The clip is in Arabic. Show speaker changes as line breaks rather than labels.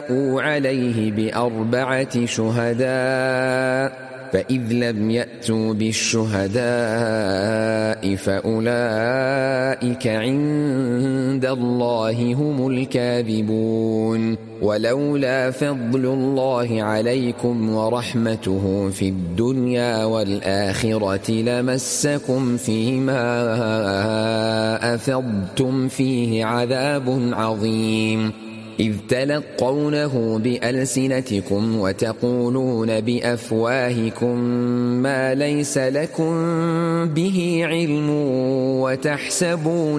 عليه ب4 شهداء فإذ لم يأتوا بالشهداء فأولئك عند الله هم الكاذبون. ولولا فضل الله عليكم ورحمته في الدنيا والآخرة لمسكم فيما أفضتم فيه عذاب عظيم، إذ تلقونه بألسنتكم وتقولون بأفواهكم ما ليس لكم به علم وتحسبون